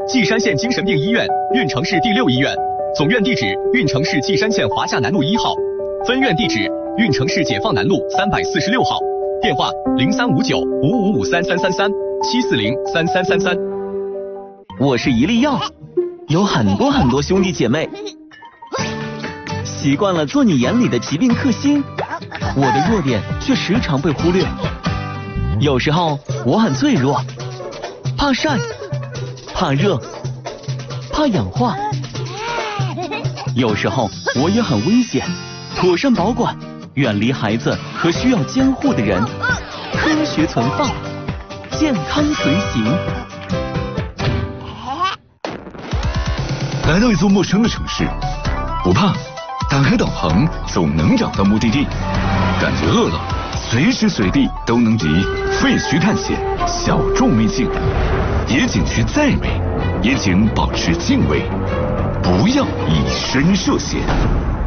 稷山县精神病医院，运城市第6医院，总院地址运城市稷山县华夏南路1号，分院地址运城市解放南路346号，电话035955533337403333。 我是一粒药，有很多兄弟姐妹，习惯了做你眼里的疾病克星，我的弱点却时常被忽略。有时候我很脆弱，怕晒，怕热，怕氧化。有时候我也很危险，妥善保管，远离孩子和需要监护的人，科学存放，健康随行。 来到一座陌生的城市，不怕，打开导航总能找到目的地。感觉饿了，随时随地都能抵废墟探险，小众秘境。野景区再美，也请保持敬畏，不要以身涉险。